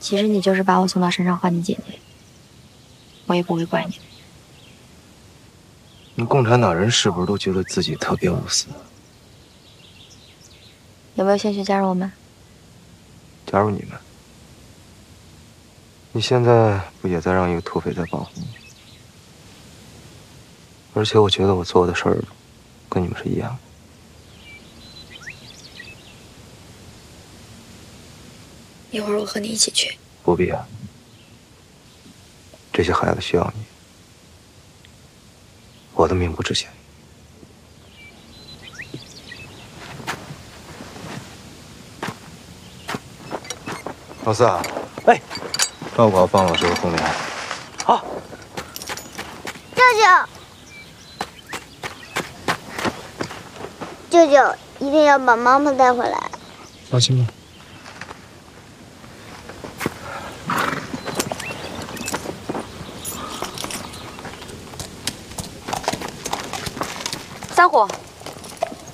其实你就是把我送到山上换你姐姐，我也不会怪你。 你共产党人是不是都觉得自己特别无私？ 有没有兴趣加入我们？ 加入你们？你现在不也在让一个土匪在保护你？而且我觉得我做的事儿跟你们是一样的。 一会儿我和你一起去。 不必啊，这些孩子需要你，我的命不值钱。老四啊， 哎， 照顾好方老师和红莲。 好。 舅舅，舅舅一定要把妈妈带回来。 放心吧。 三虎，